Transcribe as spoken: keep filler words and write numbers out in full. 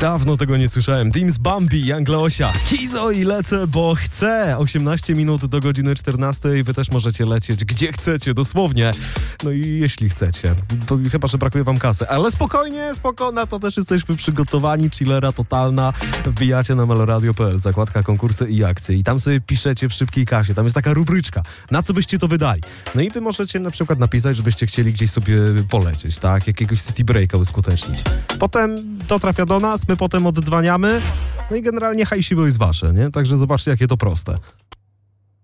Dawno tego nie słyszałem. Teams Bambi, Young Leosia, Kizo i lecę, bo chcę. osiemnaście minut do godziny czternastej. Wy też możecie lecieć gdzie chcecie, dosłownie. No i jeśli chcecie. To chyba, że brakuje wam kasy. Ale spokojnie, spoko, na to też jesteśmy przygotowani. Chillera totalna. Wbijacie na meloradio kropka p l, zakładka konkursy i akcje. I tam sobie piszecie w szybkiej kasie. Tam jest taka rubryczka. Na co byście to wydali? No i wy możecie na przykład napisać, żebyście chcieli gdzieś sobie polecieć, tak? Jakiegoś city breaka uskutecznić. Potem to trafia do nas, my potem oddzwaniamy. No i generalnie hajsiwo jest wasze, nie? Także zobaczcie, jakie to proste.